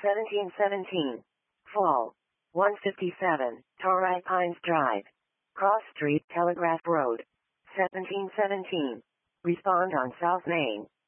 1717. Fall. 157, Torrey Pines Drive. Cross Street, Telegraph Road. 1717. Respond on South Main.